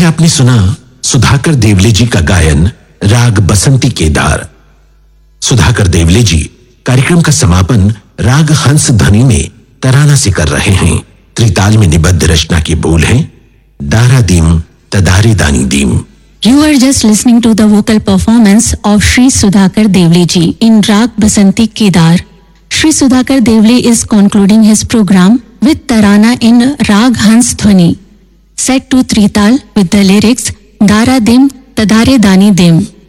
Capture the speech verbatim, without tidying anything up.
आपने सुना सुधाकर देवले जी का गायन राग बसंती केदार। सुधाकर देवले जी कार्यक्रम का समापन राग हंस ध्वनि में तराना से कर रहे हैं। त्रिताल में निबद्ध रचना के बोल हैं दारा दीम तदारे दानी दीम। You are just listening to the vocal performance of Shri Sudhakar Devle ji in Rag Basanti Kedar. Shri Sudhakar Devle is concluding his program with Tarana in Rag Hans Dhwani, set to Trital with the lyrics Dara Dim Tadare Dani Dim.